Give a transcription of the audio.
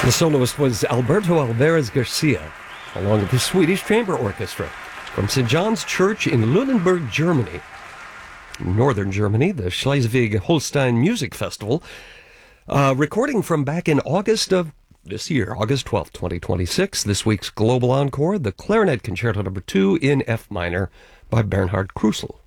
The soloist was Alberto Alvarez Garcia, along with the Swedish Chamber Orchestra from St. John's Church in Lunenburg, Germany. In northern Germany, the Schleswig-Holstein Music Festival, recording from back in August of this year, August 12th, 2026. This week's Global Encore, the Clarinet Concerto No. 2 in F minor by Bernhard Krusel.